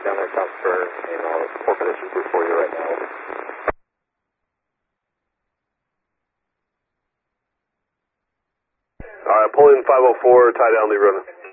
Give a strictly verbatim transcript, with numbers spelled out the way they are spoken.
down there, transfer, and I'll four position through for you right now. Alright, pull in five oh four, tie down, leave running.